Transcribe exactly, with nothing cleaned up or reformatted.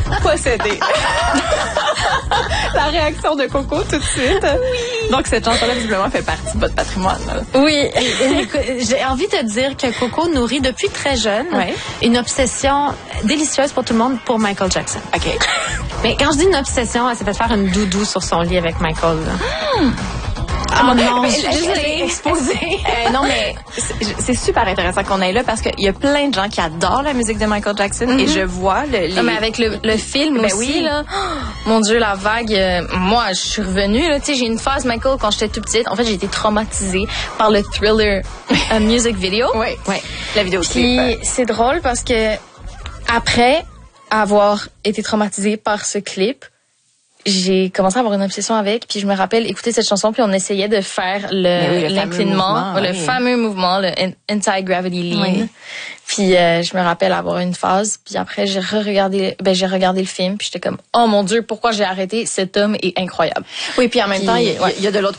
possédé. La réaction de Coco tout de suite. Oui. Donc, cette chanson-là, visiblement, fait partie de votre patrimoine. Là. Oui. J'ai envie de dire que Coco nourrit depuis très jeune ouais. une obsession délicieuse pour tout le monde pour Michael Jackson. OK. Mais quand je dis une obsession, elle s'est fait faire une doudou sur son lit avec Michael. Hmm. Oh non, mais, je suis désolée. exposée. Euh, non, mais c'est, c'est super intéressant qu'on aille là parce qu'il y a plein de gens qui adorent la musique de Michael Jackson mm-hmm. et je vois le... Les... Non, mais avec le, le film ben aussi, oui. là, oh, mon Dieu, la vague, euh, moi, je suis revenue, là, tu sais, j'ai une phase Michael quand j'étais tout petite. En fait, j'ai été traumatisée par le Thriller uh, music video. Oui, oui, la vidéo clip. Puis c'est drôle parce que après avoir été traumatisée par ce clip, j'ai commencé à avoir une obsession avec, puis je me rappelle écouter cette chanson, puis on essayait de faire le, oui, le l'inclinement, fameux mouvement, le oui. fameux mouvement, le anti-gravity lean. Oui. Puis euh, je me rappelle avoir une phase, puis après j'ai re-regardé, ben j'ai regardé le film, puis j'étais comme oh mon Dieu, pourquoi j'ai arrêté? Cet homme est incroyable. Oui, puis en même puis, temps, il y, ouais. y a de l'autre